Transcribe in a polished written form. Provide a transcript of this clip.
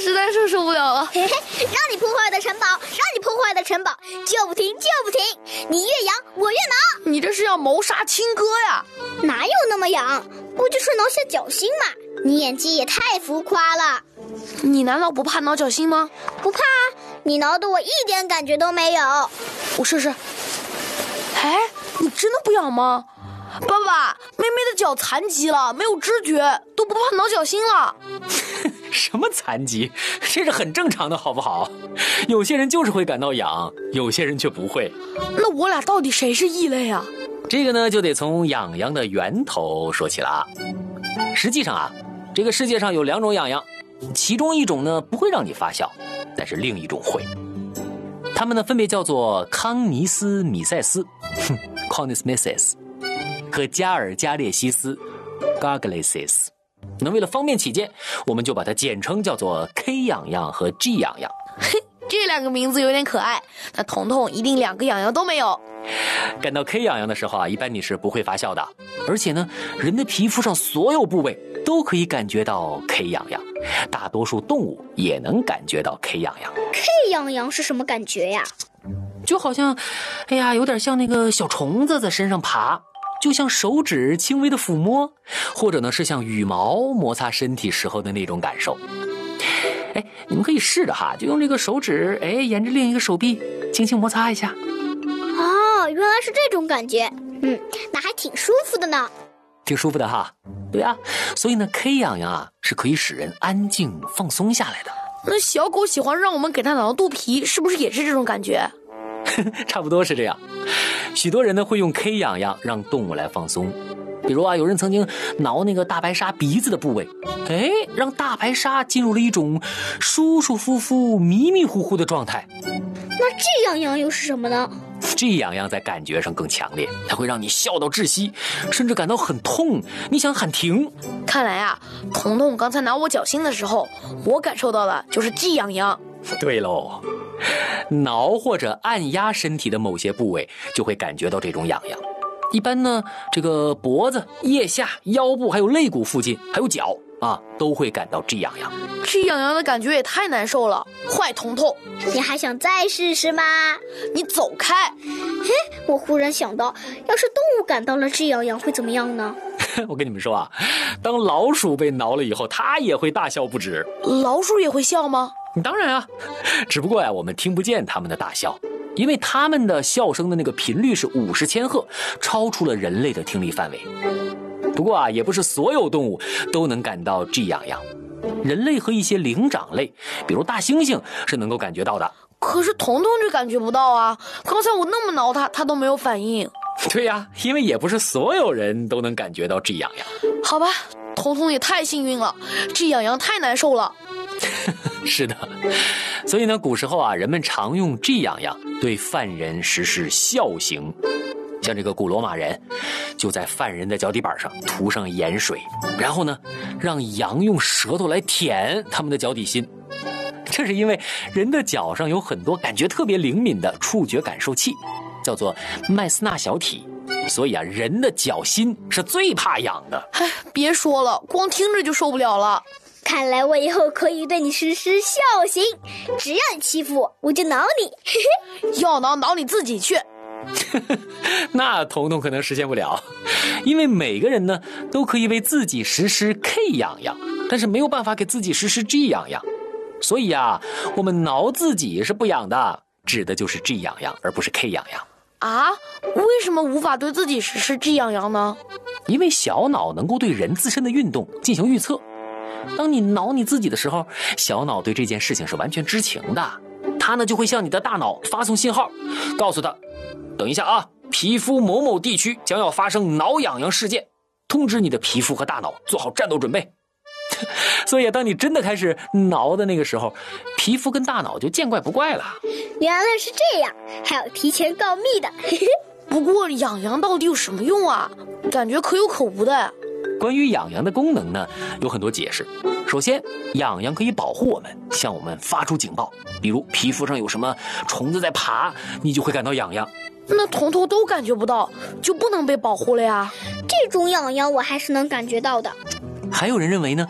实在是受不了了。 嘿嘿，让你破坏的城堡，让你破坏的城堡，就不停就不停！你越洋，我越挠。 你这是要谋杀亲哥呀？ 哪有那么洋？不就是挠下脚心嘛！你演技也太浮夸了。 你难道不怕挠脚心吗？ 不怕啊，你挠得我一点感觉都没有。 我试试。哎，你真的不痒吗？爸爸，妹妹的脚残疾了，没有知觉，都不怕挠脚心了。 什么残疾？这是很正常的，好不好？有些人就是会感到痒，有些人却不会。 那我俩到底谁是异类啊？ 这个呢，就得从痒痒的源头说起了。实际上啊，这个世界上有2种痒痒，其中一种呢不会让你发笑，但是另一种会。它们呢分别叫做康尼斯米塞斯 （Canis misses） 和加尔加列西斯 （Gargalesis）。那为了方便起见，我们就把它简称叫做 K 痒痒和 G 痒痒。 嘿，这2个名字有点可爱，那彤彤一定2个痒痒都没有。 感到 K 痒痒的时候啊，一般你是不会发笑的。而且呢，人的皮肤上所有部位都可以感觉到 K 痒痒，大多数动物也能感觉到 K 痒痒。 K 痒痒是什么感觉呀？ 就好像，哎呀，有点像那个小虫子在身上爬，就像手指轻微的抚摸，或者呢是像羽毛摩擦身体时候的那种感受。哎，你们可以试着哈，就用这个手指，哎，沿着另一个手臂轻轻摩擦一下。 哦，原来是这种感觉。那还挺舒服的呢。 挺舒服的哈。对啊，所以呢 K 痒痒啊是可以使人安静放松下来的。 那小狗喜欢让我们给它挠肚皮，是不是也是这种感觉？ 差不多是这样。许多人呢会用 K 痒痒让动物来放松。比如啊，有人曾经挠那个大白鲨鼻子的部位，哎，让大白鲨进入了一种舒舒服服、迷迷糊糊的状态。 那这痒痒又是什么呢？ 这痒痒在感觉上更强烈，它会让你笑到窒息，甚至感到很痛，你想喊停。 看来啊，彤彤刚才挠我脚心的时候，我感受到的就是这痒痒。 对喽，挠或者按压身体的某些部位，就会感觉到这种痒痒。一般呢，这个脖子、腋下、腰部还有肋骨附近，还有脚啊，都会感到这痒痒。 这痒痒的感觉也太难受了，坏彤彤， 你还想再试试吗？ 你走开！ 嘿，我忽然想到，要是动物感到了这痒痒会怎么样呢？ 我跟你们说啊，当老鼠被挠了以后，它也会大笑不止。 老鼠也会笑吗？ 当然啊，只不过呀，我们听不见它们的大笑。因为他们的笑声的那个频率是50千赫，超出了人类的听力范围。不过啊，也不是所有动物都能感到这痒痒，人类和一些灵长类，比如大猩猩是能够感觉到的。 可是彤彤就感觉不到啊，刚才我那么挠它，它都没有反应。 对呀，因为也不是所有人都能感觉到这痒痒。 好吧，彤彤也太幸运了，这痒痒太难受了。 是的，所以呢，古时候啊，人们常用这痒痒对犯人实施笑刑。像这个古罗马人，就在犯人的脚底板上涂上盐水，然后呢，让羊用舌头来舔他们的脚底心。这是因为人的脚上有很多感觉特别灵敏的触觉感受器，叫做麦斯纳小体，所以啊，人的脚心是最怕痒的。 哎，别说了，光听着就受不了了。 看来我以后可以对你实施笑刑，只要你欺负我，我就挠你。 要挠你自己去。 那彤彤可能实现不了，因为每个人呢都可以为自己实施 K 痒痒，但是没有办法给自己实施 G 痒痒。所以啊，我们挠自己是不痒的，指的就是 G 痒痒，而不是 K 痒痒。 啊？为什么无法对自己实施 G 痒痒呢？ 因为小脑能够对人自身的运动进行预测。当你挠你自己的时候，小脑对这件事情是完全知情的，它呢就会向你的大脑发送信号，告诉他，等一下啊，皮肤某某地区将要发生挠痒痒事件，通知你的皮肤和大脑做好战斗准备。所以当你真的开始挠的那个时候，皮肤跟大脑就见怪不怪了。 原来是这样，还有提前告密的。 不过痒痒到底有什么用啊？感觉可有可无的。 关于痒痒的功能呢，有很多解释。首先，痒痒可以保护我们，向我们发出警报，比如皮肤上有什么虫子在爬，你就会感到痒痒。 那彤彤都感觉不到，就不能被保护了呀？ 这种痒痒我还是能感觉到的。 还有人认为呢，